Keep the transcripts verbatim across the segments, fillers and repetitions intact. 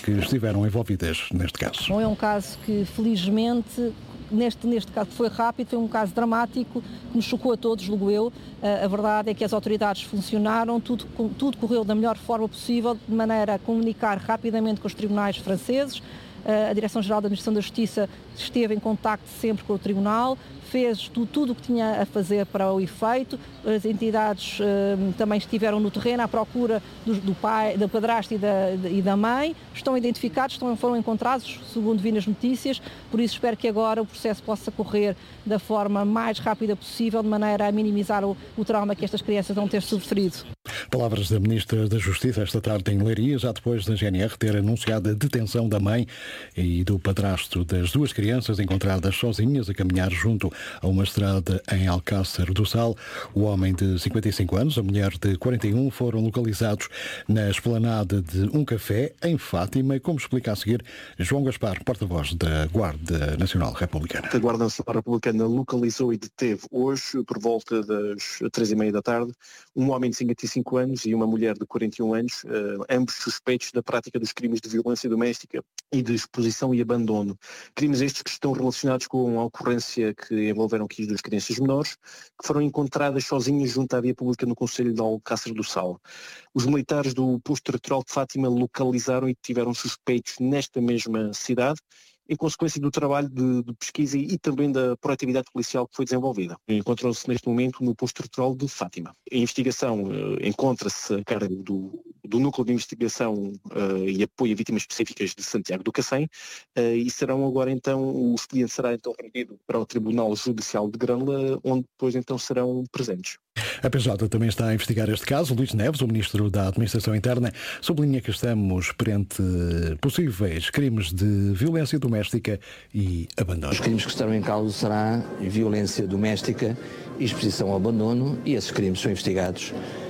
que estiveram envolvidas neste caso. Não é um caso que, felizmente, Neste, neste caso foi rápido, foi um caso dramático que nos chocou a todos, julgo eu. A verdade é que as autoridades funcionaram, tudo, tudo correu da melhor forma possível, de maneira a comunicar rapidamente com os tribunais franceses. A Direção-Geral da Administração da Justiça esteve em contacto sempre com o Tribunal, fez tudo, tudo o que tinha a fazer para o efeito. As entidades uh, também estiveram no terreno à procura do, do pai, do padrasto e da, e da mãe. Estão identificados, estão, foram encontrados, segundo vi nas notícias. Por isso espero que agora o processo possa correr da forma mais rápida possível, de maneira a minimizar o, o trauma que estas crianças vão ter sofrido. Palavras da Ministra da Justiça esta tarde em Leiria, já depois da G N R ter anunciado a detenção da mãe e do padrasto das duas crianças encontradas sozinhas a caminhar junto a uma estrada em Alcácer do Sal. O homem de cinquenta e cinco anos, a mulher de quarenta e um, foram localizados na esplanada de um café em Fátima, como explica a seguir João Gaspar, porta-voz da Guarda Nacional Republicana. A Guarda Nacional Republicana localizou e deteve hoje, por volta das três e meia da tarde, um homem de cinquenta e cinco anos e uma mulher de quarenta e um anos, uh, ambos suspeitos da prática dos crimes de violência doméstica e de exposição e abandono. Crimes estes que estão relacionados com a ocorrência que envolveram aqui as duas crianças menores, que foram encontradas sozinhas junto à via pública no concelho de Alcácer do Sal. Os militares do posto territorial de Fátima localizaram e tiveram suspeitos nesta mesma cidade, em consequência do trabalho de, de pesquisa e também da proatividade policial que foi desenvolvida. Encontram-se neste momento no posto territorial de Fátima. A investigação uh, encontra-se a cargo do, do Núcleo de Investigação uh, e Apoio a Vítimas Específicas de Santiago do Cacém uh, e serão agora então, o expediente será então remetido para o Tribunal Judicial de Grândola, onde depois então serão presentes. A P J também está a investigar este caso. Luís Neves, o Ministro da Administração Interna, sublinha que estamos perante possíveis crimes de violência doméstica e abandono. Os crimes que estarão em causa será violência doméstica e exposição ao abandono, e esses crimes são investigados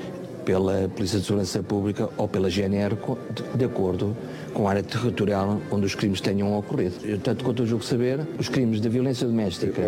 pela Polícia de Segurança Pública ou pela G N R de acordo com a área territorial onde os crimes tenham ocorrido. Eu, tanto quanto eu julgo saber, os crimes de violência doméstica,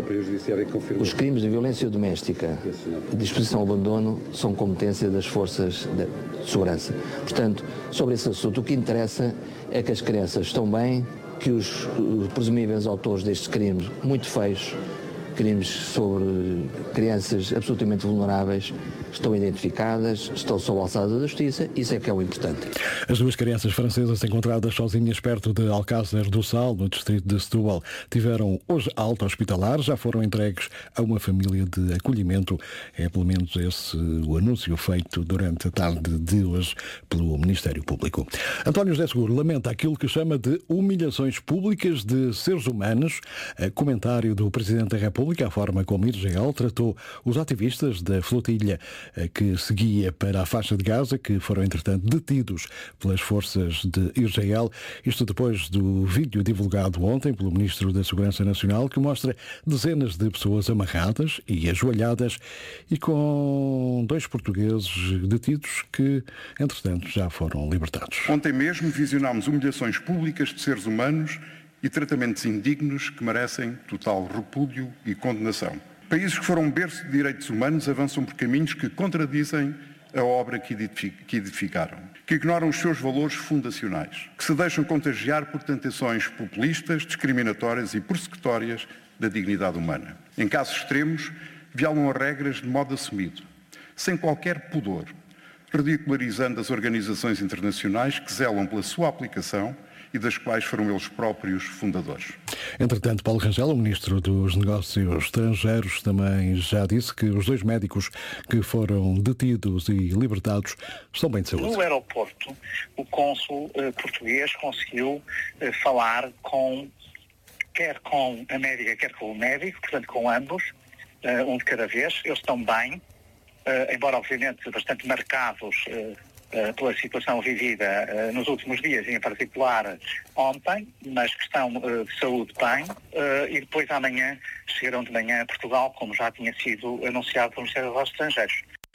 os crimes de violência doméstica e de exposição ao abandono são competência das forças de segurança. Portanto, sobre esse assunto, o que interessa é que as crianças estão bem, que os, os presumíveis autores destes crimes, muito feios, crimes sobre crianças absolutamente vulneráveis, estão identificadas, estão sob a alçada da justiça, isso é que é o importante. As duas crianças francesas encontradas sozinhas perto de Alcácer do Sal, no distrito de Setúbal, tiveram hoje alta hospitalar, já foram entregues a uma família de acolhimento. É pelo menos esse o anúncio feito durante a tarde de hoje pelo Ministério Público. António José Seguro lamenta aquilo que chama de humilhações públicas de seres humanos. Comentário do Presidente da República, a forma como Israel tratou os ativistas da flotilha que seguia para a faixa de Gaza, que foram entretanto detidos pelas forças de Israel. Isto depois do vídeo divulgado ontem pelo Ministro da Segurança Nacional, que mostra dezenas de pessoas amarradas e ajoelhadas e com dois portugueses detidos que, entretanto, já foram libertados. Ontem mesmo visionámos humilhações públicas de seres humanos e tratamentos indignos que merecem total repúdio e condenação. Países que foram berço de direitos humanos avançam por caminhos que contradizem a obra que edificaram, que ignoram os seus valores fundacionais, que se deixam contagiar por tentações populistas, discriminatórias e persecutórias da dignidade humana. Em casos extremos, violam as regras de modo assumido, sem qualquer pudor, ridicularizando as organizações internacionais que zelam pela sua aplicação e das quais foram eles próprios fundadores. Entretanto, Paulo Rangel, o Ministro dos Negócios Estrangeiros, também já disse que os dois médicos que foram detidos e libertados estão bem de saúde. No aeroporto, o cônsul eh, português conseguiu eh, falar com, quer com a médica, quer com o médico, portanto com ambos, eh, um de cada vez. Eles estão bem, eh, embora obviamente bastante marcados eh, pela situação vivida uh, nos últimos dias, e em particular ontem, mas que estão uh, de saúde bem, uh, e depois amanhã chegarão de manhã a Portugal, como já tinha sido anunciado pelo Ministério dos Negócios Estrangeiros.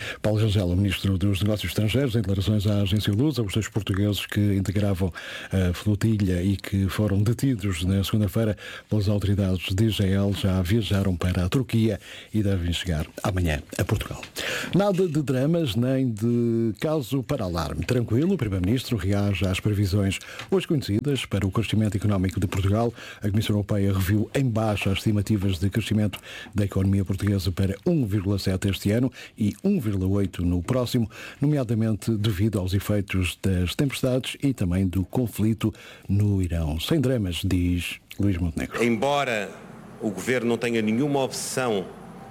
Paulo Rangel, o Ministro dos Negócios Estrangeiros, em declarações à agência Lusa, os dois portugueses que integravam a flotilha e que foram detidos na segunda-feira pelas autoridades de Israel já viajaram para a Turquia e devem chegar amanhã a Portugal. Nada de dramas nem de caso para alarme. Tranquilo, o Primeiro-Ministro reage às previsões hoje conhecidas para o crescimento económico de Portugal. A Comissão Europeia reviu em baixa as estimativas de crescimento da economia portuguesa para um vírgula sete este ano e um vírgula oito no próximo, nomeadamente devido aos efeitos das tempestades e também do conflito no Irão. Sem dramas, diz Luís Montenegro. Embora o Governo não tenha nenhuma obsessão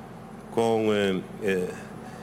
com uh, uh,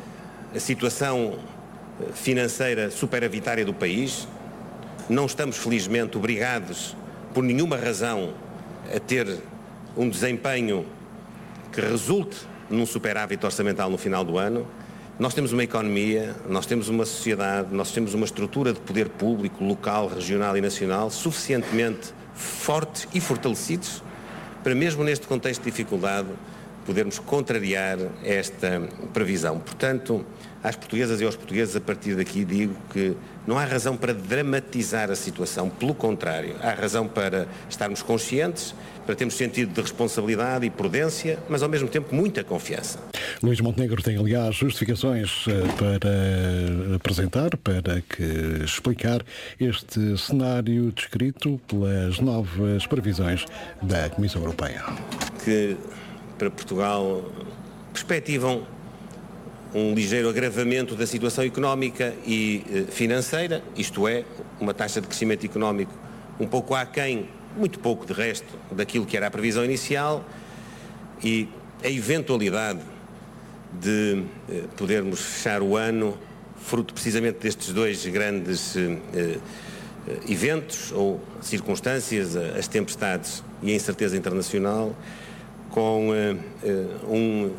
a situação financeira superavitária do país, não estamos felizmente obrigados por nenhuma razão a ter um desempenho que resulte num superávit orçamental no final do ano. Nós temos uma economia, nós temos uma sociedade, nós temos uma estrutura de poder público, local, regional e nacional suficientemente fortes e fortalecidos para, mesmo neste contexto de dificuldade, podermos contrariar esta previsão. Portanto, às portuguesas e aos portugueses, a partir daqui digo que não há razão para dramatizar a situação, pelo contrário, há razão para estarmos conscientes, para termos sentido de responsabilidade e prudência, mas ao mesmo tempo muita confiança. Luís Montenegro tem, aliás, justificações para apresentar, para que explicar este cenário descrito pelas novas previsões da Comissão Europeia. Que para Portugal perspectivam um ligeiro agravamento da situação económica e financeira, isto é, uma taxa de crescimento económico um pouco aquém, muito pouco de resto, daquilo que era a previsão inicial, e a eventualidade de eh, podermos fechar o ano fruto precisamente destes dois grandes eh, eh, eventos ou circunstâncias, as tempestades e a incerteza internacional, com eh, eh, um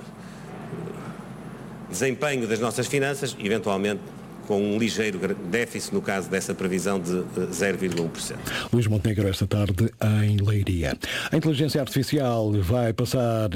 desempenho das nossas finanças, eventualmente com um ligeiro déficit no caso dessa previsão de zero vírgula um por cento. Luís Montenegro, esta tarde em Leiria. A inteligência artificial vai passar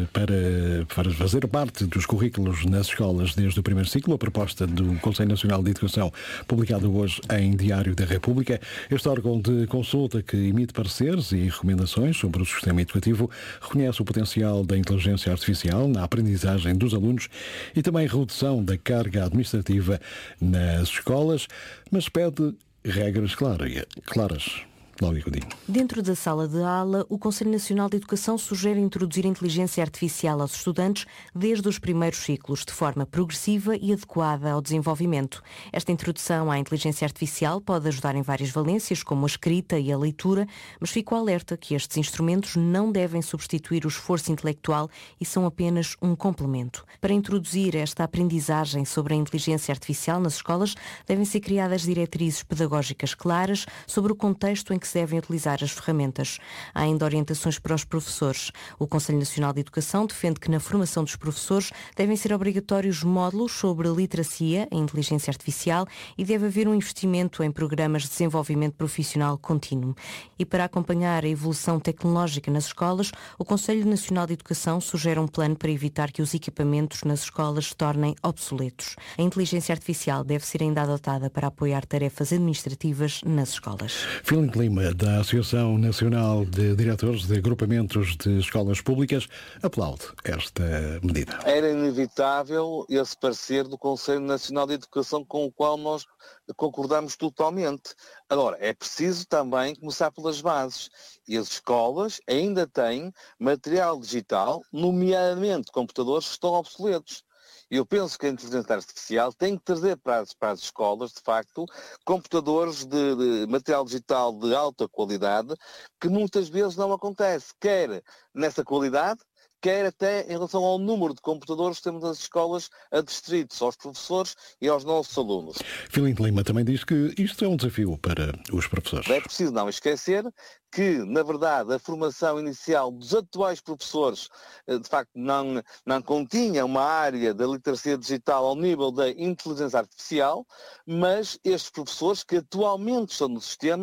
para, para fazer parte dos currículos nas escolas desde o primeiro ciclo. A proposta do Conselho Nacional de Educação, publicada hoje em Diário da República. Este órgão de consulta, que emite pareceres e recomendações sobre o sistema educativo, reconhece o potencial da inteligência artificial na aprendizagem dos alunos e também redução da carga administrativa nas escolas, mas pede regras claras. Cláudia Godinho. Dentro da sala de aula, o Conselho Nacional de Educação sugere introduzir a inteligência artificial aos estudantes desde os primeiros ciclos, de forma progressiva e adequada ao desenvolvimento. Esta introdução à inteligência artificial pode ajudar em várias valências, como a escrita e a leitura, mas fico alerta que estes instrumentos não devem substituir o esforço intelectual e são apenas um complemento. Para introduzir esta aprendizagem sobre a inteligência artificial nas escolas, devem ser criadas diretrizes pedagógicas claras sobre o contexto em que se devem utilizar as ferramentas. Há ainda orientações para os professores. O Conselho Nacional de Educação defende que na formação dos professores devem ser obrigatórios módulos sobre a literacia, a inteligência artificial, e deve haver um investimento em programas de desenvolvimento profissional contínuo. E para acompanhar a evolução tecnológica nas escolas, o Conselho Nacional de Educação sugere um plano para evitar que os equipamentos nas escolas se tornem obsoletos. A inteligência artificial deve ser ainda adotada para apoiar tarefas administrativas nas escolas. Filipe Lima, da Associação Nacional de Diretores de Agrupamentos de Escolas Públicas, aplaude esta medida. Era inevitável esse parecer do Conselho Nacional de Educação, com o qual nós concordamos totalmente. Agora, é preciso também começar pelas bases. E as escolas ainda têm material digital, nomeadamente computadores que estão obsoletos. Eu penso que a inteligência artificial tem que trazer para as, para as escolas, de facto, computadores de, de material digital de alta qualidade, que muitas vezes não acontece, quer nessa qualidade, quer até em relação ao número de computadores que temos nas escolas adstritos aos professores e aos nossos alunos. Filipe Lima também diz que isto é um desafio para os professores. É preciso não esquecer que, na verdade, a formação inicial dos atuais professores, de facto, não, não continha uma área da literacia digital ao nível da inteligência artificial, mas estes professores que atualmente estão no sistema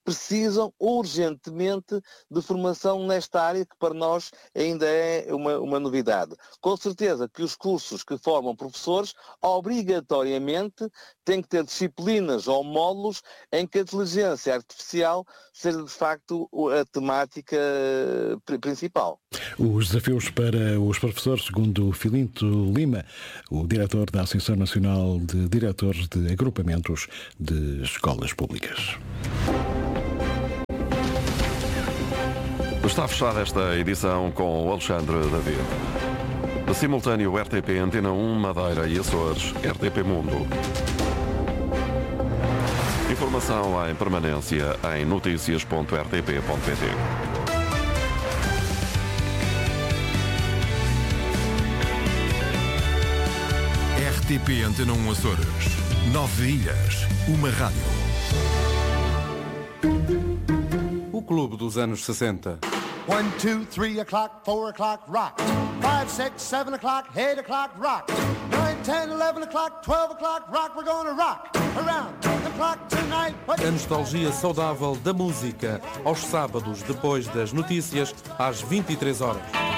precisam urgentemente de formação nesta área que para nós ainda é uma, uma novidade. Com certeza que os cursos que formam professores obrigatoriamente têm que ter disciplinas ou módulos em que a inteligência artificial seja de facto a temática principal. Os desafios para os professores, segundo Filinto Lima, o diretor da Associação Nacional de Diretores de Agrupamentos de Escolas Públicas. Está fechada esta edição com o Alexandre David. Simultâneo R T P Antena um, Madeira e Açores, R T P Mundo. Informação em permanência em notícias ponto r t p ponto p t. R T P Antena um Açores. Nove ilhas, uma rádio. O Clube dos anos sessenta. One, two, three o'clock, four o'clock, rock. Five, six, seven o'clock, eight o'clock, rock. Nine, ten, eleven o'clock, twelve o'clock, rock. We're gonna rock around the clock tonight. A nostalgia saudável da música, aos sábados, depois das notícias, às vinte e três horas.